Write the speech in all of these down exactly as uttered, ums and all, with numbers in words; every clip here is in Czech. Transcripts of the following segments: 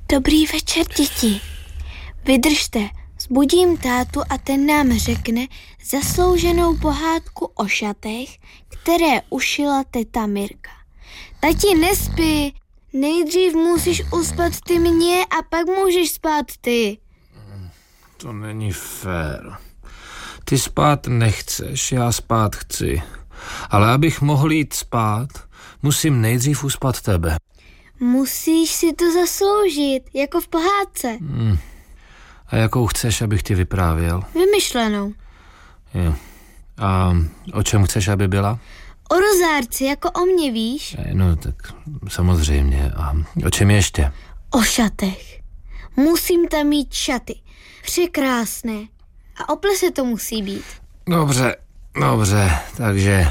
Dobrý večer, děti. Vydržte, zbudím tátu a ten nám řekne zaslouženou pohádku o šatech, které ušila teta Mirka. Tati, nespí. Nejdřív musíš uspat ty mě a pak můžeš spát ty. To není fér. Ty spát nechceš, já spát chci. Ale abych mohl jít spát, musím nejdřív uspat tebe. Musíš si to zasloužit, jako v pohádce. Hmm. A jakou chceš, abych ti vyprávěl? Vymyšlenou. Jo. A o čem chceš, aby byla? O rozárci, jako o mě, víš? No, tak samozřejmě. A o čem ještě? O šatech. Musím tam mít šaty. Překrásné. A o plese to musí být. Dobře, dobře. Takže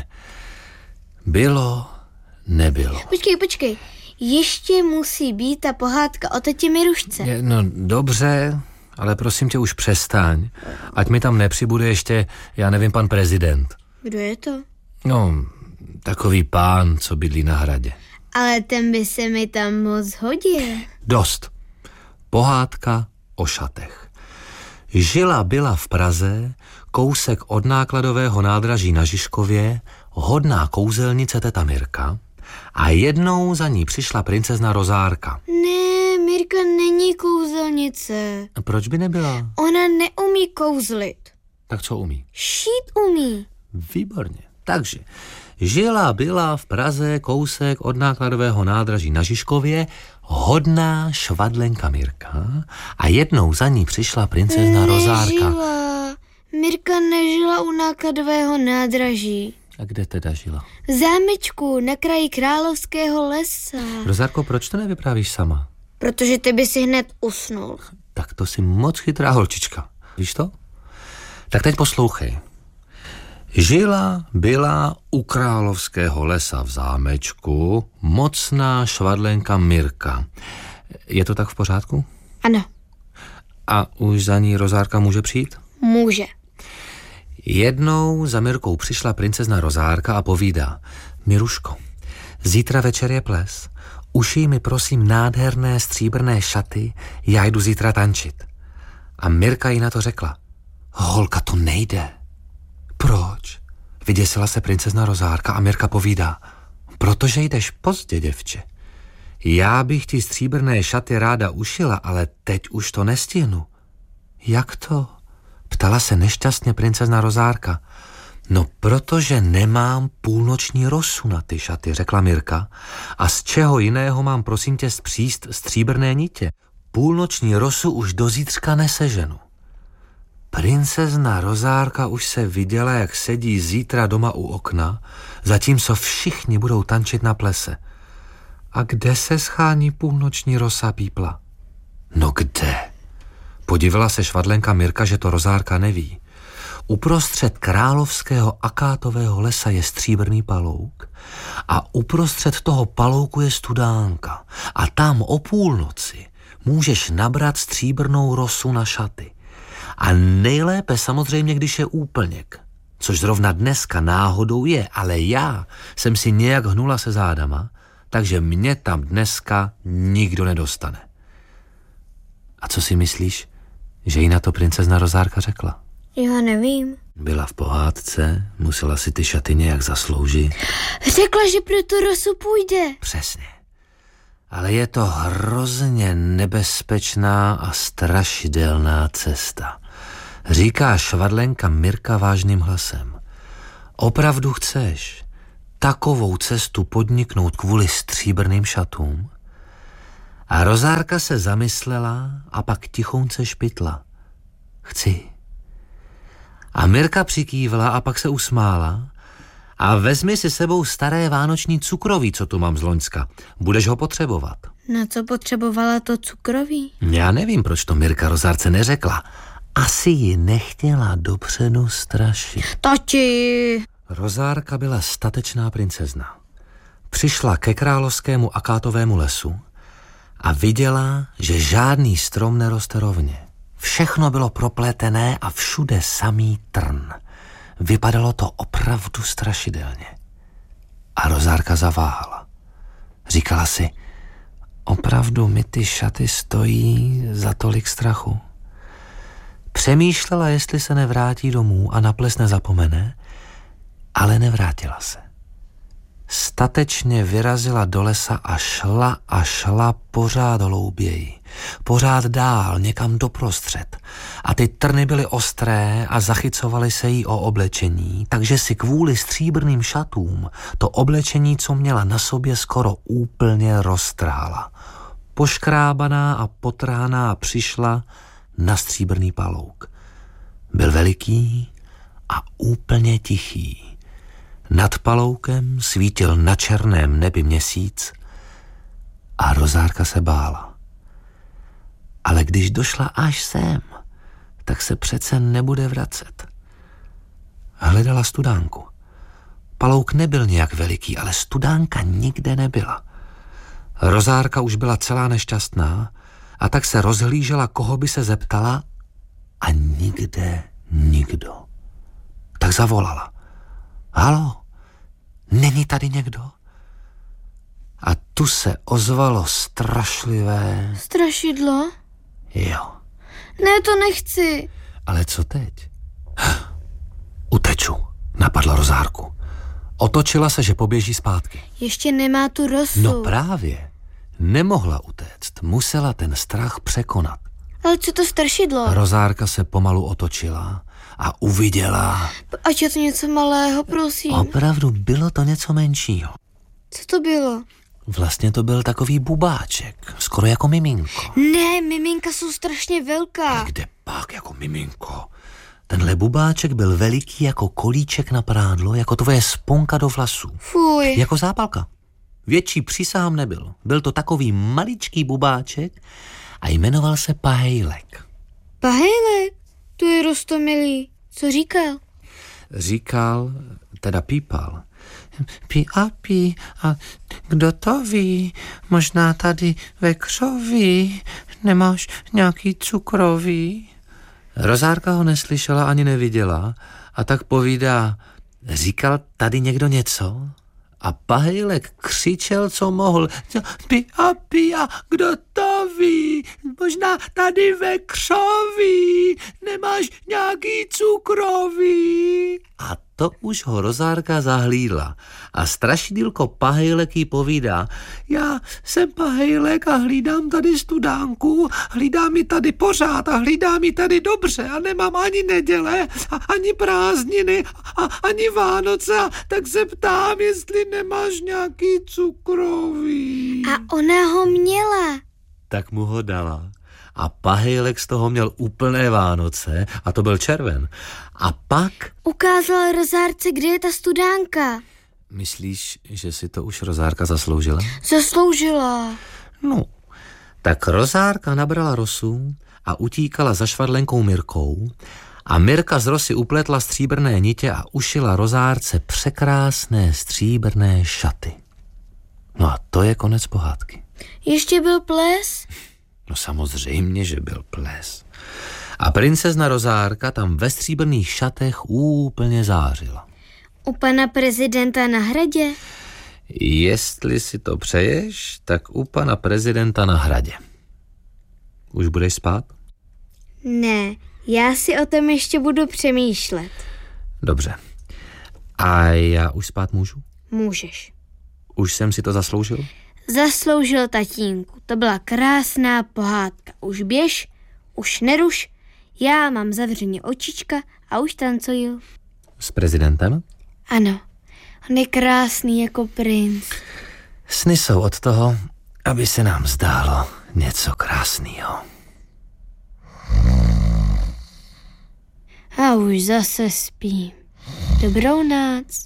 bylo, nebylo. Počkej, počkej. Ještě musí být ta pohádka o tetě Mirušce. No, dobře, ale prosím tě už přestaň. Ať mi tam nepřibude ještě, já nevím, pan prezident. Kdo je to? No, takový pán, co bydlí na hradě. Ale ten by se mi tam moc hodil. Dost. Pohádka o šatech. Žila byla v Praze, kousek od nákladového nádraží na Žižkově, hodná kouzelnice teta Mirka a jednou za ní přišla princezna Rozárka. Ne, Mirka není kouzelnice. A proč by nebyla? Ona neumí kouzlit. Tak co umí? Šít umí. Výborně. Takže žila byla v Praze, kousek od nákladového nádraží na Žižkově, hodná švadlenka Mirka a jednou za ní přišla princezna Rozárka. Nežila. Mirka nežila u nákladového nádraží. A kde teda žila? V zámečku na kraji Královského lesa. Rozárko, proč to nevyprávíš sama? Protože ty by si hned usnul. Tak to jsi moc chytrá holčička. Víš to? Tak teď poslouchej. Žila byla u Královského lesa v zámečku mocná švadlenka Mirka. Je to tak v pořádku? Ano. A už za ní Rozárka může přijít? Může. Jednou za Mirkou přišla princezna Rozárka a povídá: Miruško, zítra večer je ples. Ušij mi prosím nádherné stříbrné šaty, já jdu zítra tančit. A Mirka jí na to řekla: Holka, to nejde. Proč? Vyděsila se princezna Rozárka a Mirka povídá: Protože jdeš pozdě, děvče. Já bych ti stříbrné šaty ráda ušila, ale teď už to nestihnu. Jak to? Ptala se nešťastně princezna Rozárka. No, protože nemám půlnoční rosu na ty šaty, řekla Mirka. A z čeho jiného mám prosím tě spříst stříbrné nitě? Půlnoční rosu už do zítřka neseženu. Princezna Rozárka už se viděla, jak sedí zítra doma u okna, zatímco všichni budou tančit na plese. A kde se schání půlnoční rosa, pípla? No kde? Podívala se švadlenka Mirka, že to Rozárka neví. Uprostřed královského akátového lesa je stříbrný palouk a uprostřed toho palouku je studánka a tam o půlnoci můžeš nabrat stříbrnou rosu na šaty. A nejlépe samozřejmě, když je úplněk, což zrovna dneska náhodou je, ale já jsem si nějak hnula se zádama, takže mě tam dneska nikdo nedostane. A co si myslíš, že jí na to princezna Rozárka řekla? Já nevím. Byla v pohádce, musela si ty šaty nějak zasloužit. Řekla, že pro tu rosu půjde. Přesně. Ale je to hrozně nebezpečná a strašidelná cesta. Říká švadlenka Mirka vážným hlasem. Opravdu chceš takovou cestu podniknout kvůli stříbrným šatům? A Rozárka se zamyslela a pak tichounce špitla. Chci. A Mirka přikývla a pak se usmála. A vezmi si sebou staré vánoční cukroví, co tu mám z loňska. Budeš ho potřebovat. Na co potřebovala to cukroví? Já nevím, proč to Mirka Rozárce neřekla. Asi ji nechtěla dopředu strašit. Tati! Rozárka byla statečná princezna. Přišla ke královskému akátovému lesu a viděla, že žádný strom neroste rovně. Všechno bylo propletené a všude samý trn. Vypadalo to opravdu strašidelně. A Rozárka zaváhala. Říkala si, opravdu opravdu mi ty šaty stojí za tolik strachu. Přemýšlela, jestli se nevrátí domů a na ples nezapomene, ale nevrátila se. Statečně vyrazila do lesa a šla a šla pořád hlouběji. Pořád dál, někam doprostřed. A ty trny byly ostré a zachycovaly se jí o oblečení, takže si kvůli stříbrným šatům to oblečení, co měla na sobě, skoro úplně roztrála. Poškrábaná a potrhaná přišla na stříbrný palouk. Byl veliký a úplně tichý. Nad paloukem svítil na černém nebi měsíc a Rozárka se bála. Ale když došla až sem, tak se přece nebude vracet. Hledala studánku. Palouk nebyl nějak veliký, ale studánka nikde nebyla. Rozárka už byla celá nešťastná a tak se rozhlížela, koho by se zeptala, a nikde nikdo. Tak zavolala. Haló, není tady někdo? A tu se ozvalo strašlivé... Strašidlo? Jo. Ne, to nechci. Ale co teď? Uteču, napadla Rozárku. Otočila se, že poběží zpátky. Ještě nemá tu rosu. No právě. Nemohla utéct, musela ten strach překonat. Ale co to strašidlo? Rozárka se pomalu otočila a uviděla... Ať je to něco malého, prosím. Opravdu bylo to něco menšího. Co to bylo? Vlastně to byl takový bubáček, skoro jako miminko. Ne, miminka jsou strašně velká. A kde pak jako miminko? Tenhle bubáček byl veliký jako kolíček na prádlo, jako tvoje sponka do vlasů. Fuj. Jako zápalka. Větší přísahám nebyl. Byl to takový maličký bubáček a jmenoval se Pahejlek. Pahejlek? To je roztomilý. Co říkal? Říkal, teda pípal. Pí a pí, a kdo to ví? Možná tady ve křoví. Nemáš nějaký cukrový? Rozárka ho neslyšela ani neviděla a tak povídá, říkal tady někdo něco? A Pahejlek křičel, co mohl. Pí a pí, a kdo to ví? Možná tady ve křoví. Nemáš nějaký cukrový? A to už ho Rozárka zahlídla. A strašidýlko Pahejlek jí povídá, já jsem Pahejlek a hlídám tady studánku, hlídám ji tady pořád a hlídám ji tady dobře a nemám ani neděle, a ani prázdniny, a ani Vánoce, a tak se ptám, jestli nemáš nějaký cukrový. A ona ho měla. Tak mu ho dala. A Pahejlek z toho měl úplné Vánoce a to byl červen. A pak... Ukázala Rozárce, kde je ta studánka. Myslíš, že si to už Rozárka zasloužila? Zasloužila. No, tak Rozárka nabrala rosu a utíkala za švadlenkou Mirkou a Mirka z rosy upletla stříbrné nitě a ušila Rozárce překrásné stříbrné šaty. No a to je konec pohádky. Ještě byl ples? No samozřejmě, že byl ples. A princezna Rozárka tam ve stříbrných šatech úplně zářila. U pana prezidenta na hradě? Jestli si to přeješ, tak u pana prezidenta na hradě. Už budeš spát? Ne, já si o tom ještě budu přemýšlet. Dobře. A já už spát můžu? Můžeš. Už jsem si to zasloužil? Zasloužil, tatínku. To byla krásná pohádka. Už běž, už neruš. Já mám zavřeně očička a už tancuju. S prezidentem? Ano, on je krásný jako princ. Sny jsou od toho, aby se nám zdálo něco krásného. A už zase spím. Dobrou noc.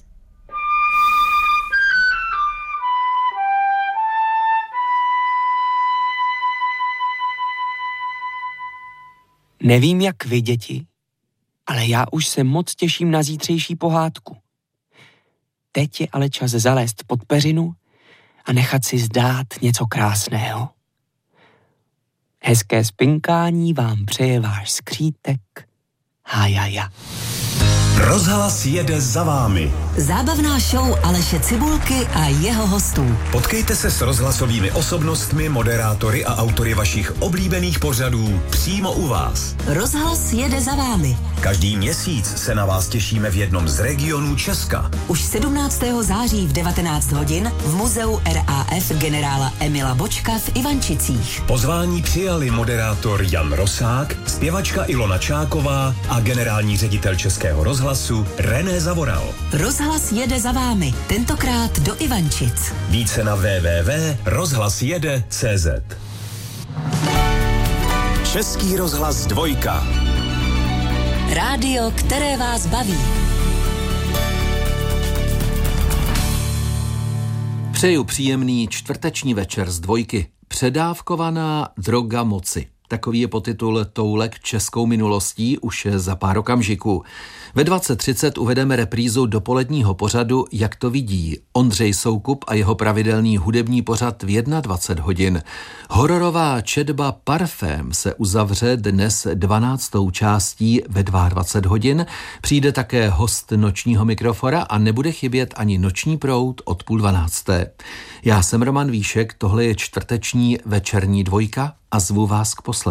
Nevím, jak vy, děti, ale já už se moc těším na zítřejší pohádku. Teď je ale čas zalézt pod peřinu a nechat si zdát něco krásného. Hezké spinkání vám přeje váš skřítek Hájaja. Rozhlas jede za vámi. Zábavná show Aleše Cibulky a jeho hostů. Potkejte se s rozhlasovými osobnostmi, moderátory a autory vašich oblíbených pořadů přímo u vás. Rozhlas jede za vámi. Každý měsíc se na vás těšíme v jednom z regionů Česka. Už sedmnáctého září v devatenáct hodin v muzeu R A F generála Emila Bočka v Ivančicích. Pozvání přijali moderátor Jan Rosák, zpěvačka Ilona Čáková a generální ředitel Českého rozhlasu René Zavoral. Rozhlas jede za vámi, tentokrát do Ivančic. Více na w w w tečka rozhlas jede tečka cé zet. Český rozhlas dvojka. Rádio, které vás baví. Přeju příjemný čtvrteční večer z dvojky. Předávkovaná droga moci. Takový je podtitul Toulek českou minulostí už za pár okamžiků. Ve dvacet třicet uvedeme reprízu dopoledního pořadu Jak to vidí. Ondřej Soukup a jeho pravidelný hudební pořad v dvacet jedna hodin. Hororová četba Parfém se uzavře dnes dvanáctou částí ve dvacet dva hodin. Přijde také host nočního mikrofora a nebude chybět ani noční proud od půl dvanácté. Já jsem Roman Víšek, tohle je čtvrteční večerní dvojka a zvu vás k poslechu.